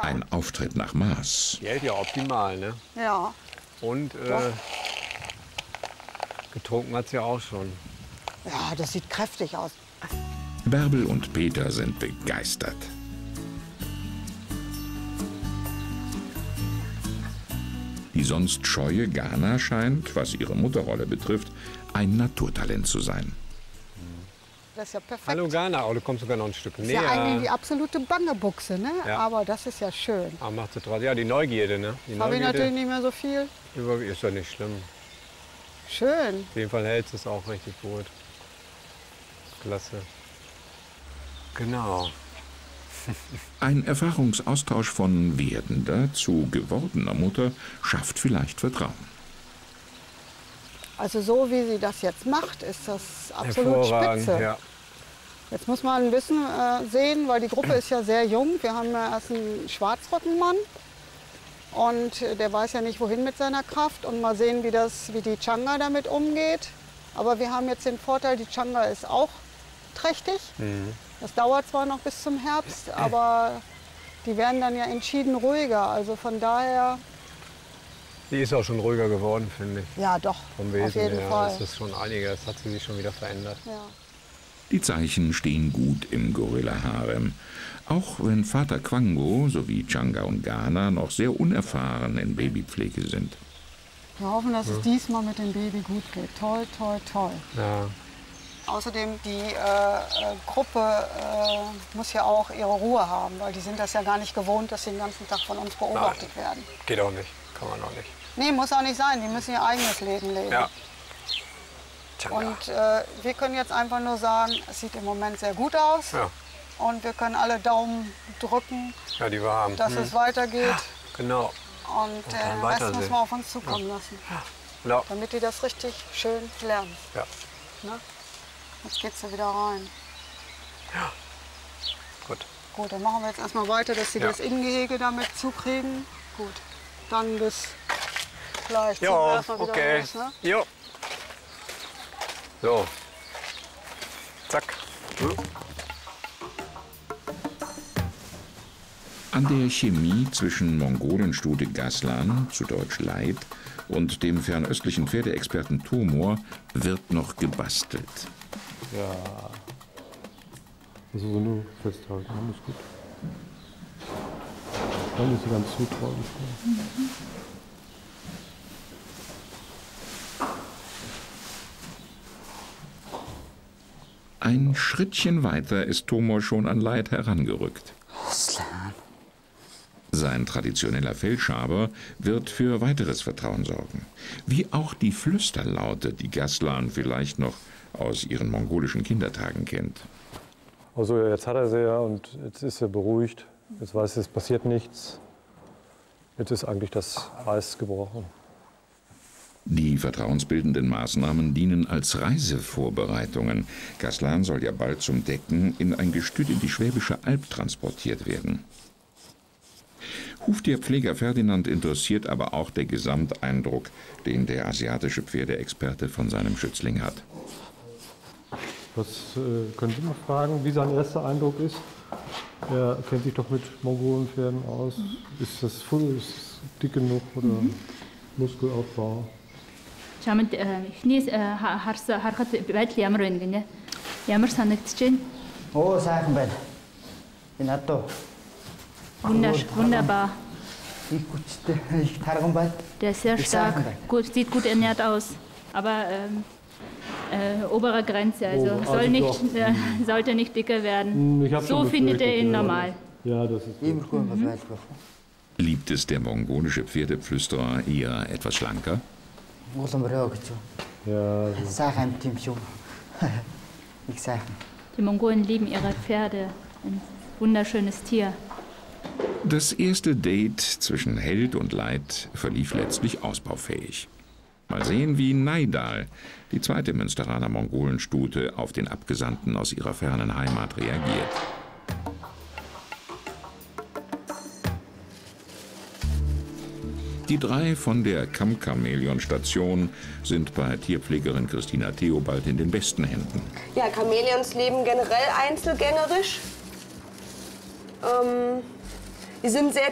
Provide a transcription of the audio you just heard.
Ein Auftritt nach Maß. Die hält ja optimal, ne? Ja. Und getrunken hat sie auch schon. Ja, das sieht kräftig aus. Bärbel und Peter sind begeistert. Die sonst scheue Ghana scheint, was ihre Mutterrolle betrifft, ein Naturtalent zu sein. Das ist ja perfekt. Hallo Ghana, oh, du kommst sogar noch ein Stück Das ist näher. ja eigentlich die absolute Bangebuchse, ne? Ja. Aber das ist ja schön. Aber macht sie trotzdem. Ja, die Neugierde, ne? Die Habe ich natürlich nicht mehr so viel. ist ja nicht schlimm. Schön. Auf jeden Fall hält es auch richtig gut. Klasse. Genau. Ein Erfahrungsaustausch von werdender zu gewordener Mutter schafft vielleicht Vertrauen. Also so wie sie das jetzt macht, ist das absolut spitze. Ja. Jetzt muss man ein bisschen sehen, weil die Gruppe ist ja sehr jung. Wir haben ja erst einen Schwarzrockenmann und der weiß ja nicht, wohin mit seiner Kraft. Und mal sehen, wie die Changa damit umgeht. Aber wir haben jetzt den Vorteil, die Changa ist auch trächtig. Mhm. Das dauert zwar noch bis zum Herbst, aber die werden dann ja entschieden ruhiger. Also von daher... Die ist auch schon ruhiger geworden, finde ich. Ja, doch, Vom Wesen auf jeden her. Fall. Das ist schon einiges, hat sie sich schon wieder verändert. Ja. Die Zeichen stehen gut im Gorilla-Harem. Auch wenn Vater Quango sowie Changa und Ghana noch sehr unerfahren in Babypflege sind. Wir hoffen, dass es diesmal mit dem Baby gut geht. Toll, toll, toll. Ja. Außerdem, die Gruppe muss ja auch ihre Ruhe haben, weil die sind das ja gar nicht gewohnt, dass sie den ganzen Tag von uns beobachtet werden. Geht auch nicht, kann man auch nicht. Nee, muss auch nicht sein, die müssen ihr eigenes Leben leben. Ja. Und wir können jetzt einfach nur sagen, es sieht im Moment sehr gut aus. Ja. Und wir können alle Daumen drücken, Ja, die war dass es weitergeht. Genau. Und dann den Rest weitersehen. müssen wir auf uns zukommen lassen, Ja. damit die das richtig schön lernen. Ja. Ne? Jetzt geht's ja wieder rein. Ja. Gut. Gut, dann machen wir jetzt erstmal weiter, dass sie Ja. das Innengehege damit zukriegen. Gut, dann bis gleich. Ziehen wir Ja, erstmal wieder okay. los, ne? Jo. So. Zack. An der Chemie zwischen Mongolenstute Gaslan, zu Deutsch Leid, und dem fernöstlichen Pferdeexperten Tomor wird noch gebastelt. Ja. Also so nur festhalten, alles gut. Dann ist sie ganz zutraulich. Ein Schrittchen weiter ist Tomor schon an Leid herangerückt. Sein traditioneller Fellschaber wird für weiteres Vertrauen sorgen. Wie auch die Flüsterlaute, die Gaslan vielleicht noch aus ihren mongolischen Kindertagen kennt. Also jetzt hat er sie ja und jetzt ist er beruhigt. Jetzt weiß er, es passiert nichts. Jetzt ist eigentlich das Eis gebrochen. Die vertrauensbildenden Maßnahmen dienen als Reisevorbereitungen. Gaslan soll ja bald zum Decken in ein Gestüt in die Schwäbische Alb transportiert werden. Huftierpfleger Ferdinand interessiert aber auch der Gesamteindruck, den der asiatische Pferdeexperte von seinem Schützling hat. Was können Sie mal fragen, wie sein erster Eindruck ist? Er kennt sich doch mit Mongolenpferden aus. Ist das voll, ist es dick genug oder Muskelaufbau? Чамд эхнээс харахад байдал ямар байна гинэ? Ямар санагдаж байна? Оо сайхан байна. Энэ одоо Wunderbar. их хүчтэй, их тарган байна. Der ist sehr stark, gut, sieht gut ernährt aus, aber obere Grenze, also sollte nicht dicker werden. So findet er ihn normal. Ja, das ist gut. Liebt es der mongolische Pferdepflüsterer eher etwas schlanker? Ja, Die Mongolen lieben ihre Pferde, ein wunderschönes Tier. Das erste Date zwischen Held und Leid verlief letztlich ausbaufähig. Mal sehen, wie Naidal, die zweite Münsteraner Mongolenstute, auf den Abgesandten aus ihrer fernen Heimat reagiert. Die drei von der Kammchamäleon-Station sind bei Tierpflegerin Christina Theobald in den besten Händen. Ja, Chamäleons leben generell einzelgängerisch. Die sind sehr